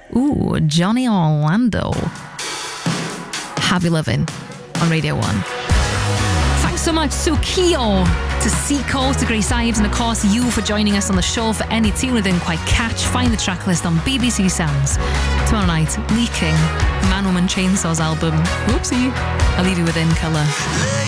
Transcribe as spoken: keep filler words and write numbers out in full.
Ooh, Johnny Orlando. Have You Lovin' on Radio one. Thanks so much to Keo, to Seacoast, to Grace Ives, and of course you for joining us on the show. For any tune we didn't quite catch, find the track list on B B C Sounds. Tomorrow night, Leaking, Man Woman Chainsaw's album. Whoopsie. I'll leave you with In Colour.